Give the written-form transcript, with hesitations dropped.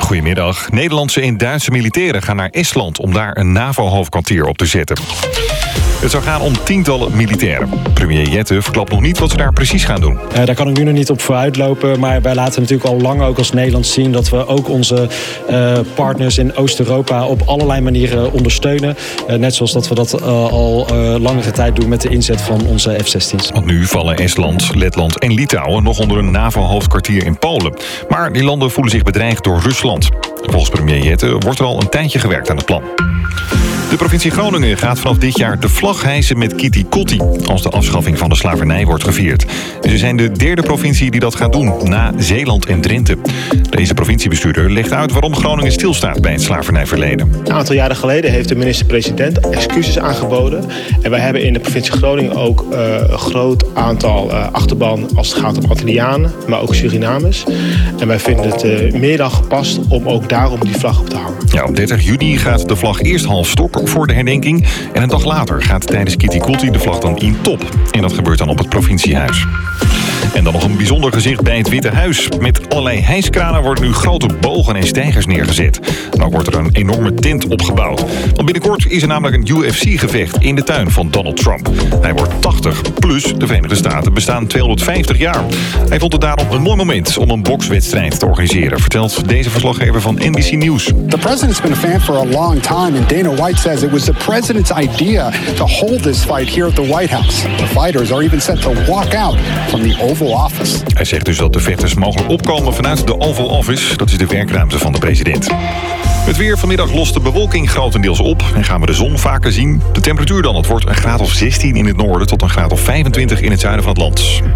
Goedemiddag. Nederlandse en Duitse militairen gaan naar Estland om daar een NAVO-hoofdkwartier op te zetten. Het zou gaan om tientallen militairen. Premier Jette verklapt nog niet wat ze daar precies gaan doen. Daar kan ik nu nog niet op vooruitlopen. Maar wij laten natuurlijk al lang ook als Nederland zien dat we ook onze partners in Oost-Europa op allerlei manieren ondersteunen. Net zoals dat we dat al langere tijd doen met de inzet van onze F-16's. Want nu vallen Estland, Letland en Litouwen nog onder een NAVO-hoofdkwartier in Polen. Maar die landen voelen zich bedreigd door Rusland. Volgens premier Jette wordt er al een tijdje gewerkt aan het plan. De provincie Groningen gaat vanaf dit jaar de vlag hijsen met Kitty Kotti als de afschaffing van de slavernij wordt gevierd. Ze zijn de derde provincie die dat gaat doen, na Zeeland en Drenthe. Deze provinciebestuurder legt uit waarom Groningen stilstaat bij het slavernijverleden. Een aantal jaren geleden heeft de minister-president excuses aangeboden. En wij hebben in de provincie Groningen ook een groot aantal achterban als het gaat om Antillianen, maar ook Surinamers. En wij vinden het meer dan gepast om ook daarom die vlag op te hangen. Ja, op 30 juni gaat de vlag eerst half stok voor de herdenking. En een dag later gaat tijdens Kitty Kotti de vlag dan in top. En dat gebeurt dan op het provinciehuis. En dan nog een bijzonder gezicht bij het Witte Huis. Met allerlei hijskranen worden nu grote bogen en steigers neergezet. En ook wordt er een enorme tent opgebouwd. Want binnenkort is er namelijk een UFC-gevecht in de tuin van Donald Trump. Hij wordt 80, plus de Verenigde Staten bestaan 250 jaar. Hij vond het daarom een mooi moment om een bokswedstrijd te organiseren, vertelt deze verslaggever van NBC News. The president's been a fan for a long time and Dana White says it was the president's idea to hold this fight here at the White House. The fighters are even set to walk out from the Oval Office. Hij zegt dus dat de vechters mogelijk opkomen vanuit de Oval Office. Dat is de werkruimte van de president. Het weer vanmiddag lost de bewolking grotendeels op en gaan we de zon vaker zien. De temperatuur dan, het wordt een graad of 16 in het noorden tot een graad of 25 in het zuiden van het land.